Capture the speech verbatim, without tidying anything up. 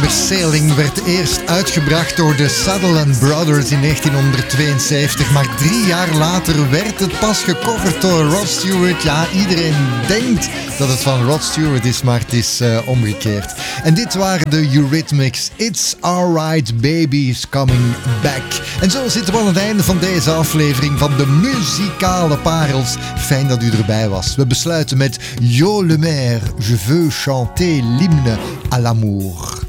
Sailing werd eerst uitgebracht door de Sutherland Brothers in negentienhonderdtweeënzeventig, maar drie jaar later werd het pas gecoverd door Rod Stewart. Ja, iedereen denkt dat het van Rod Stewart is, maar het is uh, omgekeerd. En dit waren de Eurythmics. It's Alright Baby's Coming Back. En zo zitten we aan het einde van deze aflevering van de muzikale parels. Fijn dat u erbij was. We besluiten met Yo le Maire, je veux chanter l'hymne à l'amour.